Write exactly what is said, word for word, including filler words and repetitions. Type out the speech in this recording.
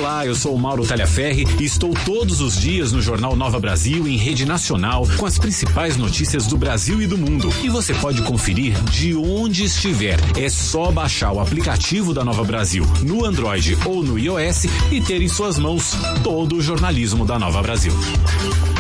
Olá, eu sou o Mauro Talhaferri e estou todos os dias no Jornal Nova Brasil em rede nacional com as principais notícias do Brasil e do mundo. E você pode conferir de onde estiver. É só baixar o aplicativo da Nova Brasil no Android ou no iOS e ter em suas mãos todo o jornalismo da Nova Brasil.